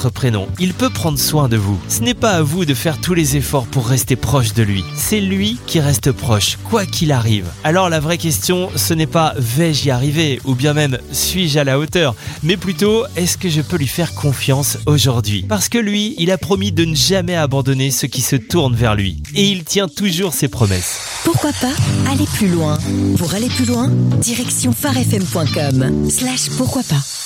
votre prénom. Il peut prendre soin de vous. Ce n'est pas à vous de faire tous les efforts pour rester proche de lui. C'est lui qui reste proche, quoi qu'il arrive. Alors la vraie question, ce n'est pas « vais-je y arriver ?» ou bien même « suis-je à la hauteur ?» mais plutôt « est-ce que je peux lui faire confiance aujourd'hui ?» Parce que lui, il a promis de ne jamais abandonner ceux qui se tournent vers lui. Et il tient toujours ses promesses. Pourquoi pas aller plus loin? Pour aller plus loin, direction farfm.com/pourquoi pas.